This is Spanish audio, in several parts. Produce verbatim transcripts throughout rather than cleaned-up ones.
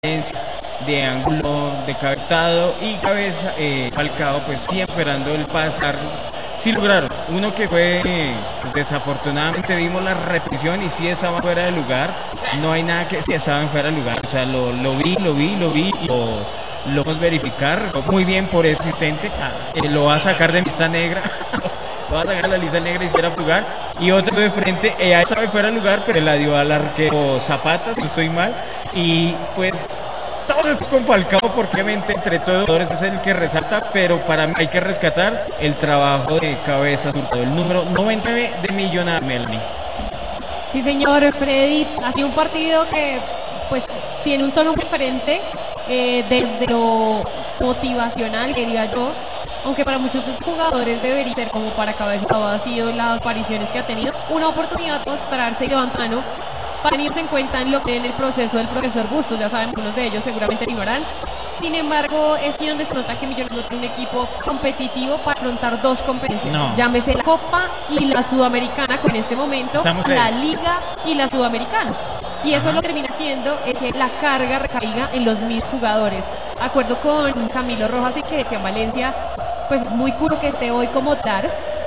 de ángulo de cabezado y cabeza, eh, Falcao pues siempre esperando el pasar. Sí lograron, uno que fue, eh, pues, desafortunadamente vimos la repetición y sí estaba fuera de lugar, no hay nada que sí estaban fuera de lugar, o sea, lo, lo vi, lo vi, lo vi y lo, lo vamos a verificar, muy bien por ese asistente, eh, lo va a sacar de lista negra, lo va a sacar de la lista negra y hiciera jugar, y otro de frente, ella eh, estaba fuera de lugar, pero la dio al arquero Zapata, si no estoy mal, y pues todo esto con Falcao porque obviamente entre todos es el que resalta, pero para mí hay que rescatar el trabajo de cabeza sobre todo, el número noventa y nueve de Millonarios, Melanie. Sí, señor Freddy, ha sido un partido que pues tiene un tono diferente eh, desde lo motivacional, diría yo, aunque para muchos de los jugadores debería ser como para cabeza, ha sido las apariciones que ha tenido, una oportunidad de mostrarse levantando. Para tenidos en cuenta en lo que en el proceso del profesor Bustos, ya saben, algunos de ellos seguramente ignoran. Sin embargo, es aquí donde se nota que Millonarios no tiene un equipo competitivo para afrontar dos competencias. No. Llámese la Copa y la Sudamericana, con este momento, Estamos la tres. Liga y la Sudamericana. Y eso Ajá. lo que termina haciendo es que la carga recaiga en los mismos jugadores. Acuerdo con Camilo Rojas y que en Valencia, pues es muy puro que esté hoy como tal.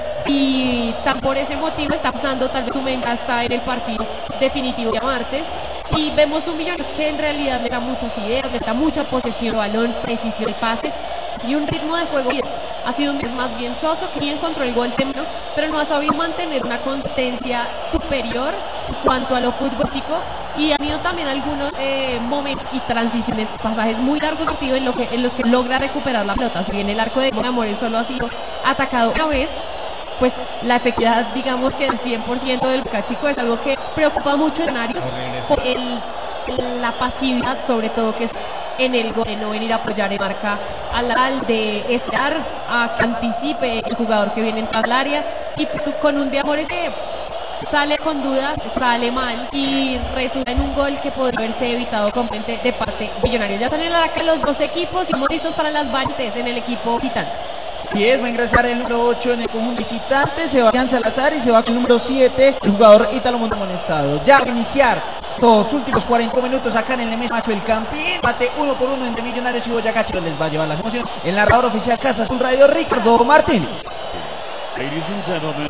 Y tan por ese motivo está pasando tal vez su mente hasta en el partido definitivo de martes y vemos un Millonarios que en realidad le da muchas ideas, le da mucha posesión de balón, precisión de pase y un ritmo de juego bien. Ha sido un mes más bien soso, que bien encontró el gol temprano, pero no ha sabido mantener una consistencia superior en cuanto a lo futbolístico y ha tenido también algunos eh, momentos y transiciones, pasajes muy largos en, lo que, en los que logra recuperar la pelota. Si bien el arco de Amores solo ha sido atacado una vez, pues la efectividad, digamos que el cien por ciento del Boca Chico es algo que preocupa mucho a Millonarios por el, la pasividad, sobre todo que es en el gol, de no venir a apoyar en marca al, al de esperar a que anticipe el jugador que viene en el área y pues, con un de Amores que sale con duda, sale mal y resulta en un gol que podría haberse evitado completamente de parte de Millonarios. Ya están en la los dos equipos y estamos listos para las variantes en el equipo visitante. Así es, va a ingresar el número ocho en el común visitante, Sebastián Salazar, y se va con el número siete, el jugador Ítalo Montoya amonestado. Ya va a iniciar los últimos cuarenta minutos acá en el Nemesio Macho del Campín. Bate uno por uno entre Millonarios y Boyacá Chico. Les va a llevar las emociones. El narrador oficial Casa Azul Radio, Ricardo Martínez. Ladies and gentlemen,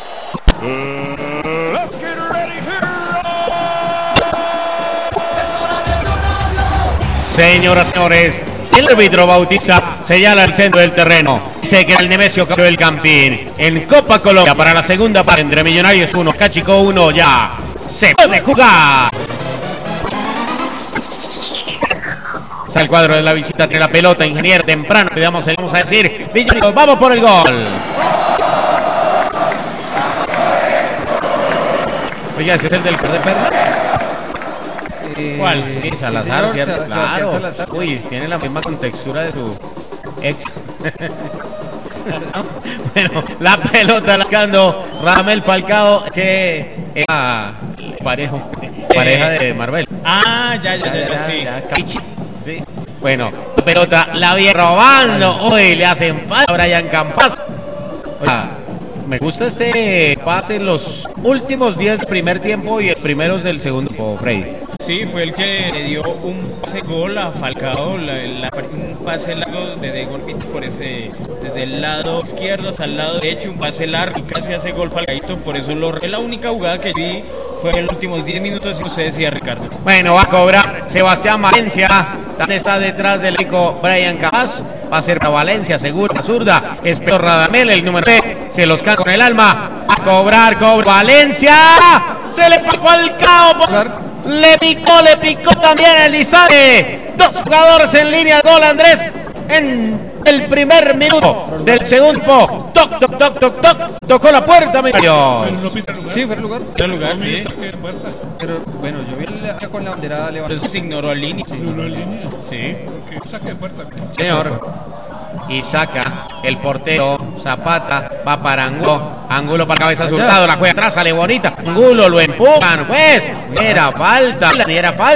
uh, let's get ready to roll. Señoras y señores, el árbitro Bautista señala el centro del terreno. Dice que el Nemesio cambió el Campín en Copa Colombia para la segunda parte entre Millonarios uno, Cachico uno. Ya se puede jugar. Sale el cuadro de la visita entre la pelota, ingeniero temprano. Vamos, vamos a decir, Millonarios, vamos por el gol. Oiga, ese es el del de Perla. ¿Cuál? Sí, Salazar, sí, señor, claro. Salazar. Uy, tiene la misma contextura de su ex. Bueno, la pelota sacando Radamel Falcao, que es parejo, pareja de Marvel. Ah, ya, ya, ya, ya, sí. Ya, sí. Bueno, la pelota la viene robando. Hoy le hacen pase a Brian Campas. Oiga, me gusta este pase en los últimos diez del primer tiempo y el primeros del segundo, Freddy. Sí, fue el que le dio un pase gol a Falcao, la, la, un pase largo de, de gol por ese, desde el lado izquierdo hasta el lado derecho, un pase largo y casi hace gol Falcaito, por eso lo, es la única jugada que vi fue en los últimos diez minutos, y usted decía, Ricardo. Bueno, va a cobrar Sebastián Valencia, también está detrás del equipo Brian Campas, va a ser para Valencia, seguro, la zurda, espero Radamel, el número tres, se los cae con el alma, a cobrar, cobra Valencia, se le picó Falcao, por... Le picó, le picó también Elizalde. Dos jugadores en línea de gol, Andrés. En el primer minuto del segundo. Toc, toc, toc, toc, toc. Tocó la puerta, Millonarios. Sí, fue el lugar. Fue el lugar, sí. Pero bueno, yo vi el, con la bandera levantada. Entonces se ignoró el línea. ¿Se ignoró el línea? Sí. Saque de puerta. Señor. Y saca el portero Zapata, va para Angulo, Angulo para cabeza surtado, la juega atrás, sale bonita, Angulo lo empujan, pues, era falta, era falta.